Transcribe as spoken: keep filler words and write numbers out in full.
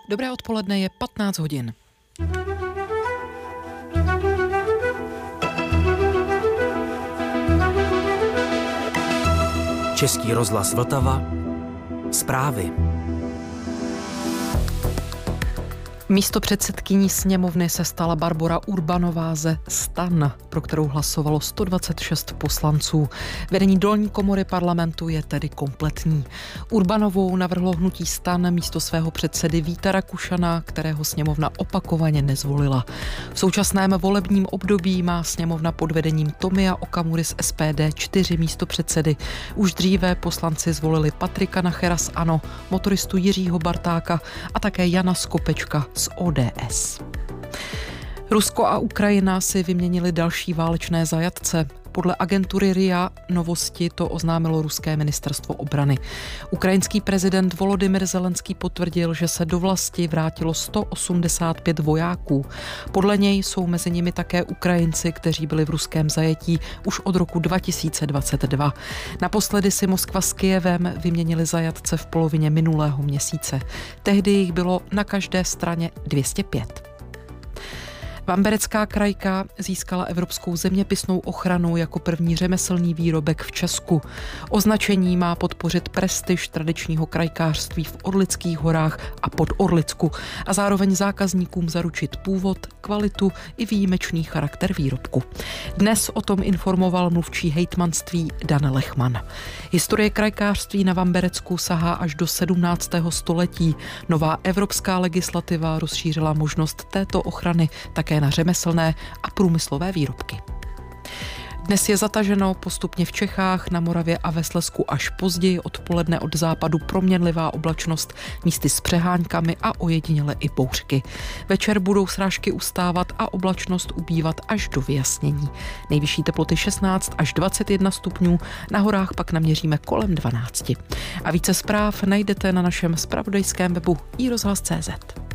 Dobré odpoledne, je patnáct hodin. Český rozhlas Vltava. Zprávy. Místopředsedkyní sněmovny se stala Barbora Urbanová ze STAN, pro kterou hlasovalo sto dvacet šest poslanců. Vedení dolní komory parlamentu je tedy kompletní. Urbanovou navrhlo hnutí STAN místo svého předsedy Víta Rakušana, kterého sněmovna opakovaně nezvolila. V současném volebním období má sněmovna pod vedením Tomia Okamury z S P D čtyři místopředsedy. Už dříve poslanci zvolili Patrika Nachera z ANO, motoristu Jiřího Bartáka a také Jana Skopečka z O D S. Rusko a Ukrajina si vyměnili další válečné zajatce. Podle agentury R I A Novosti to oznámilo ruské ministerstvo obrany. Ukrajinský prezident Volodymyr Zelenský potvrdil, že se do vlasti vrátilo sto osmdesát pět vojáků. Podle něj jsou mezi nimi také Ukrajinci, kteří byli v ruském zajetí už od roku dva tisíce dvacet dva. Naposledy si Moskva s Kyjevem vyměnili zajatce v polovině minulého měsíce. Tehdy jich bylo na každé straně dvě stě pět. Vamberecká krajka získala evropskou zeměpisnou ochranu jako první řemeslný výrobek v Česku. Označení má podpořit prestiž tradičního krajkářství v Orlických horách a Podorlicku a zároveň zákazníkům zaručit původ, kvalitu i výjimečný charakter výrobku. Dnes o tom informoval mluvčí hejtmanství Dan Lechman. Historie krajkářství na Vamberecku sahá až do sedmnáctého století. Nová evropská legislativa rozšířila možnost této ochrany také na řemeslné a průmyslové výrobky. Dnes je zataženo postupně v Čechách, na Moravě a ve Slezsku až později odpoledne od západu proměnlivá oblačnost, místy s přeháňkami a ojediněle i bouřky. Večer budou srážky ustávat a oblačnost ubývat až do vyjasnění. Nejvyšší teploty šestnáct až dvacet jedna stupňů, na horách pak naměříme kolem dvanáct. A více zpráv najdete na našem zpravodajském webu i rozhlas tečka cé zet.